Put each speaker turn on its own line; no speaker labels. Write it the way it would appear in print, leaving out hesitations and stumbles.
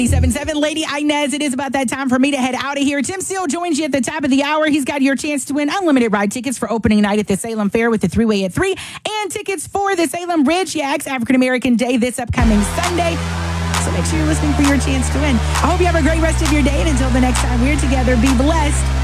7-7, Lady Inez, it is about that time for me to head out of here. Tim Steele joins you at the top of the hour. He's got your chance to win unlimited ride tickets for opening night at the Salem Fair with the Three-Way at 3 and tickets for the Salem Ridge Yaks African American Day this upcoming Sunday. So make sure you're listening for your chance to win. I hope you have a great rest of your day. And until the next time we're together, be blessed.